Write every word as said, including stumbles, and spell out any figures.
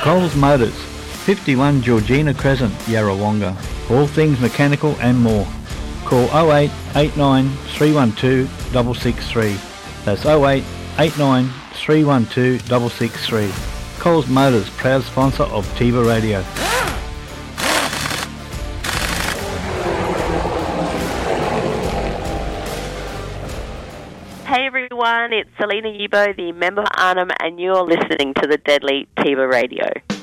Coles Motors, fifty-one Georgina Crescent, Yarrawonga. All things mechanical and more. Call oh eight eight nine three one two six six three. That's oh eight eight nine three one two six six three. Coles Motors, proud sponsor of Tiva Radio. Hey everyone, it's Selena Yubo, the member for Arnhem, and you're listening to the Deadly Tiva Radio.